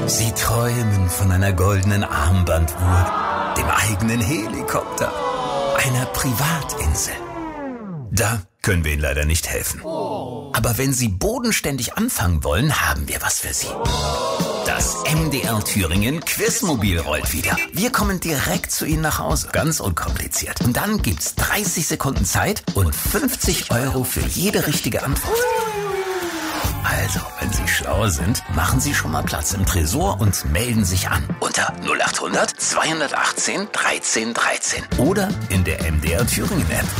Sie träumen von einer goldenen Armbanduhr, dem eigenen Helikopter, einer Privatinsel. Da können wir Ihnen leider nicht helfen. Aber wenn Sie bodenständig anfangen wollen, haben wir was für Sie. Das MDR Thüringen Quizmobil rollt wieder. Wir kommen direkt zu Ihnen nach Hause. Ganz unkompliziert. Und dann gibt's 30 Sekunden Zeit und 50 € für jede richtige Antwort. Also, wenn Sie schlau sind, machen Sie schon mal Platz im Tresor und melden sich an. Unter 0800 218 13 13. Oder in der MDR Thüringen App.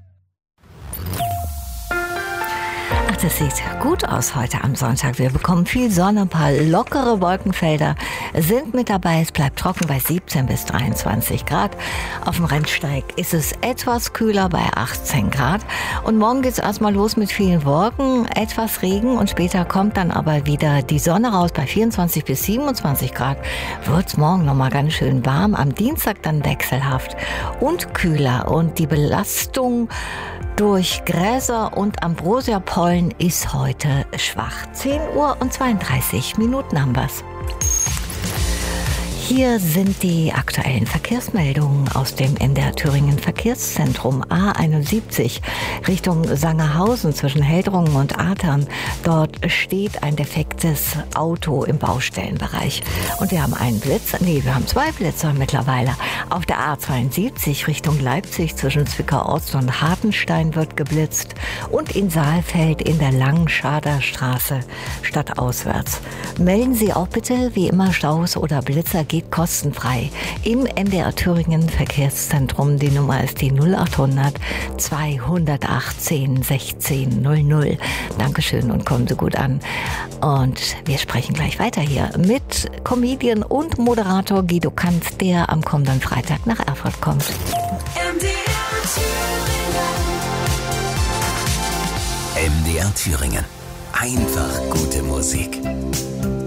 Das sieht gut aus heute am Sonntag. Wir bekommen viel Sonne, ein paar lockere Wolkenfelder sind mit dabei. Es bleibt trocken bei 17 bis 23 Grad. Auf dem Rennsteig ist es etwas kühler bei 18 Grad. Und morgen geht es erstmal los mit vielen Wolken, etwas Regen und später kommt dann aber wieder die Sonne raus. Bei 24 bis 27 Grad wird es morgen nochmal ganz schön warm. Am Dienstag dann wechselhaft und kühler. Und die Belastung durch Gräser und Ambrosiapollen ist heute schwach. 10 Uhr und 32 Minuten haben wir's. Hier sind die aktuellen Verkehrsmeldungen aus dem MDR Thüringen Verkehrszentrum A71 Richtung Sangerhausen zwischen Heldrungen und Atern. Dort steht ein defektes Auto im Baustellenbereich. Und wir haben einen Blitz, wir haben zwei Blitzer mittlerweile. Auf der A72 Richtung Leipzig zwischen Zwickau-Ost und Hartenstein wird geblitzt. Und in Saalfeld in der Langenschader Straße stadtauswärts. Melden Sie auch bitte, wie immer, Staus oder Blitzer geht kostenfrei im MDR Thüringen Verkehrszentrum. Die Nummer ist die 0800 218 16 00. Dankeschön und kommen Sie gut an. Und wir sprechen gleich weiter hier mit Comedian und Moderator Guido Kanz, der am kommenden Freitag nach Erfurt kommt. MDR Thüringen. Einfach gute Musik.